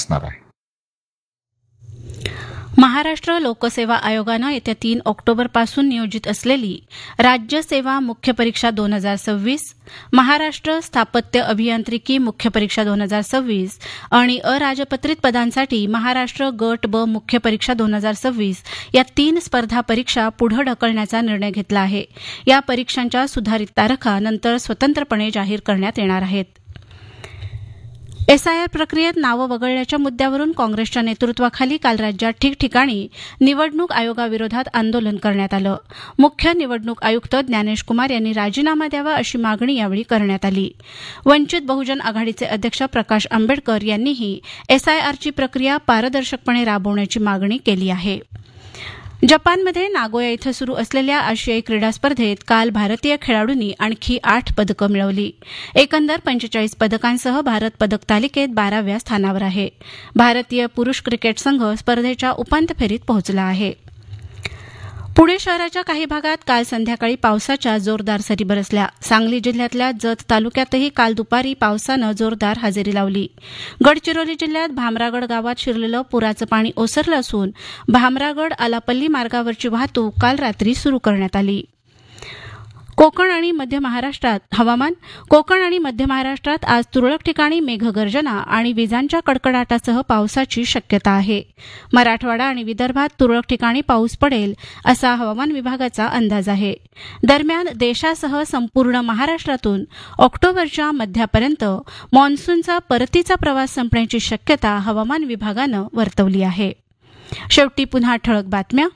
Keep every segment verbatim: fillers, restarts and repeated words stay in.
असणार आहे. महाराष्ट्र लोकसेवा आयोगानं येत्या तीन ऑक्टोबर पासून नियोजित असलेली राज्य सेवा मुख्य परीक्षा दोन हजार सव्वीस, महाराष्ट्र स्थापत्य अभियांत्रिकी मुख्य परीक्षा दोन हजार सव्वीस आणि अराजपत्रित पदांसाठी महाराष्ट्र गट ब मुख्य परीक्षा दोन हजार सव्वीस या तीन स्पर्धा परीक्षा पुढे ढकलण्याचा निर्णय घेतला आहे. या परीक्षांच्या सुधारित तारखा नंतर स्वतंत्रपणे जाहीर करण्यात येणार आहेत. एसआयआर प्रक्रियेत नावं वगळल्याच्या मुद्द्यावरून काँग्रेसच्या नेतृत्वाखाली काल राज्यात ठिकठिकाणी निवडणूक आयोगाविरोधात आंदोलन करण्यात आलं. मुख्य निवडणूक आयुक्त ज्ञानेश कुमार यांनी राजीनामा द्यावा अशी मागणी यावेळी करण्यात आली. वंचित बहुजन आघाडीचे अध्यक्ष प्रकाश आंबेडकर यांनीही एसआयआरची प्रक्रिया पारदर्शकपणे राबवण्याची मागणी केली आहे. जपानमध्ये नागोया इथं सुरू असलेल्या आशियाई क्रीडा स्पर्धेत काल भारतीय खेळाडूंनी आणखी आठ पदकं मिळवली. एकंदर पंचेचाळीस पदकांसह भारत पदक तालिकेत बाराव्या स्थानावर आहे. भारतीय पुरुष क्रिकेट संघ स्पर्धेच्या उपांत्य फेरीत पोहोचला आहे. पुणे शहराच्या काही भागात काल संध्याकाळी पावसाच्या जोरदार सरी बरसल्या. सांगली जिल्ह्यातल्या जत तालुक्यातही काल दुपारी पावसानं जोरदार हजेरी लावली. गडचिरोली जिल्ह्यात भामरागड गावात शिरलेलं पुराचं पाणी ओसरलं असून भामरागड आलापल्ली मार्गावरची वाहतूक काल रात्री सुरू करण्यात आली. कोकण आणि मध्य महाराष्ट्रात हवामान. कोकण आणि मध्य महाराष्ट्रात आज तुरळक ठिकाणी मेघगर्जना आणि विजांच्या कडकडाटासह पावसाची शक्यता आहे. मराठवाडा आणि विदर्भात तुरळक ठिकाणी पाऊस पडेल असा हवामान विभागाचा अंदाज आहे. दरम्यान देशासह संपूर्ण महाराष्ट्रातून ऑक्टोबरच्या मध्यापर्यंत मान्सूनचा परतीचा प्रवास संपण्याची शक्यता हवामान विभागानं वर्तवली आहे. शेवटी पुन्हा ठळक बातम्या.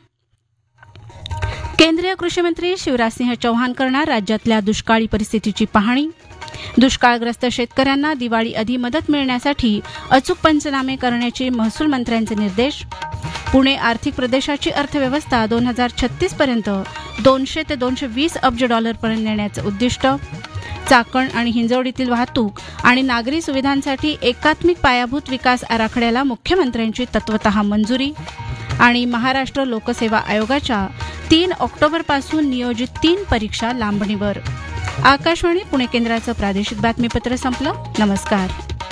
केंद्रीय कृषी मंत्री शिवराजसिंह चौहान करणार राज्यातल्या दुष्काळी परिस्थितीची पाहणी. दुष्काळग्रस्त शेतकऱ्यांना दिवाळी आधी मदत मिळण्यासाठी अचूक पंचनामे करण्याचे महसूल मंत्र्यांचे निर्देश. पुणे आर्थिक प्रदेशाची अर्थव्यवस्था दोन हजार छत्तीस पर्यंत दोनशे ते दोनशे वीस अब्ज डॉलरपर्यंत नेण्याचं उद्दिष्ट. चाकण आणि हिंजवडीतील वाहतूक आणि नागरी सुविधांसाठी एकात्मिक पायाभूत विकास आराखड्याला मुख्यमंत्र्यांची तत्वतः मंजुरी. आणि महाराष्ट्र लोकसेवा आयोगाच्या तीन ऑक्टोबरपासून नियोजित तीन परीक्षा लांबणीवर. आकाशवाणी पुणे केंद्राचं प्रादेशिक बातमीपत्र संपलं. नमस्कार.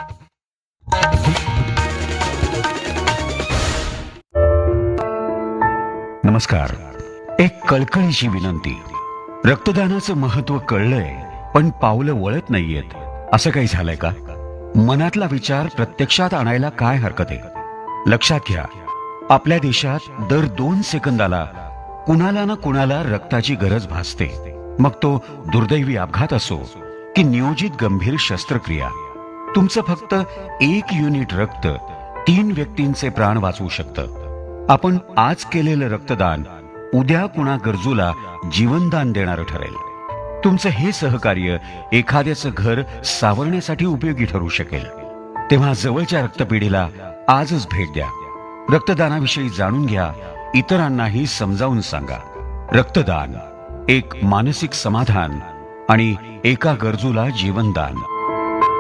नमस्कार. एक कळकळीची विनंती. रक्तदानाचं महत्व कळलंय पण पावलं वळत नाहीयेत. असं काही झालंय का? मनातला विचार प्रत्यक्षात आणायला काय हरकत आहे? लक्षात घ्या, आपल्या देशात दर दोन सेकंदाला कुणाला ना कुणाला रक्ताची गरज भासते. मग तो दुर्दैवी अपघात असो की नियोजित गंभीर शस्त्रक्रिया. तुमचं फक्त एक युनिट रक्त तीन व्यक्तींचे प्राण वाचवू शकतं. आपण आज केलेलं रक्तदान उद्या कुणा गरजूला जीवनदान देणारं ठरेल. तुमचं हे सहकार्य एखाद्याचं घर सावरण्यासाठी उपयोगी ठरू शकेल. तेव्हा जवळच्या रक्तपेढीला आजच भेट द्या. रक्तदानाविषयी जाणून घ्या, इतरांनाही समजावून सांगा. रक्तदान एक मानसिक समाधान आणि एका गरजूला जीवनदान.